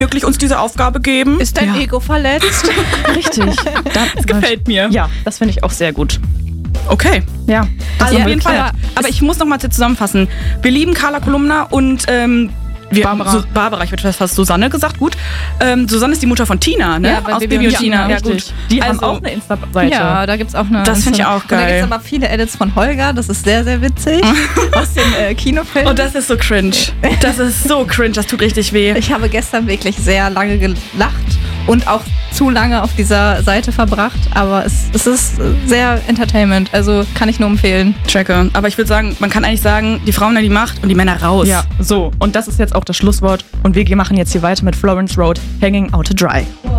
wirklich uns diese Aufgabe geben. Ist dein Ego verletzt? Richtig. Das gefällt mir. Ja, das finde ich auch sehr gut. Okay. Ja. Also Ja, auf jeden Fall. Aber ich muss noch mal zusammenfassen. Wir lieben Carla Kolumna und Barbara. Barbara, ich hätte fast Susanne gesagt, gut. Susanne ist die Mutter von Tina, ne? Ja, bei aus Baby Baby und und Tina. Tina, Ja, gut. Richtig. Die haben Also- auch eine Insta-Seite. Ja, da gibt's auch eine. Das finde ich auch Und da geil. gibt's aber viele Edits von Holger, das ist sehr, sehr witzig. Aus dem Kinofilm. Oh, das ist so cringe. Das ist so cringe, das tut richtig weh. Ich habe gestern wirklich sehr lange gelacht und auch zu lange auf dieser Seite verbracht, aber es ist sehr Entertainment, also kann ich nur empfehlen. Checke. Aber ich würde sagen, man kann eigentlich sagen, die Frauen an die Macht und die Männer raus. Ja, so. Und das ist jetzt auch das Schlusswort. Und wir machen jetzt hier weiter mit Florence Road, Hanging Out to Dry.